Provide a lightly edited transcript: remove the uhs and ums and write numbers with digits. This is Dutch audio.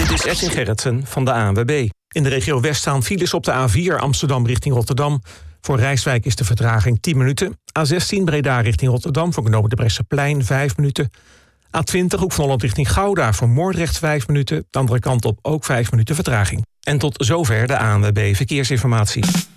Dit is Edwin Gerritsen van de ANWB. In de regio West staan files op de A4 Amsterdam richting Rotterdam. Voor Rijswijk is de vertraging 10 minuten. A16 Breda richting Rotterdam voor knooppunt de Bresseplein 5 minuten. A20 Hoek van Holland richting Gouda voor Moordrecht 5 minuten. De andere kant op ook 5 minuten vertraging. En tot zover de ANWB Verkeersinformatie.